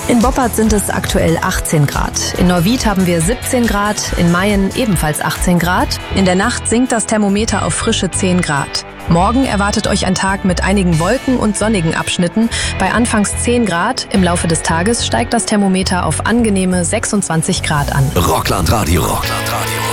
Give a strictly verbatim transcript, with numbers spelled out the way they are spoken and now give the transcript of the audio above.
In Boppard sind es aktuell achtzehn Grad. In Neuwied haben wir siebzehn Grad, in Mayen ebenfalls achtzehn Grad. In der Nacht sinkt das Thermometer auf frische zehn Grad. Morgen erwartet euch ein Tag mit einigen Wolken und sonnigen Abschnitten. Bei anfangs zehn Grad, im Laufe des Tages steigt das Thermometer auf angenehme sechsundzwanzig Grad an. Rockland Radio. Rockland Radio.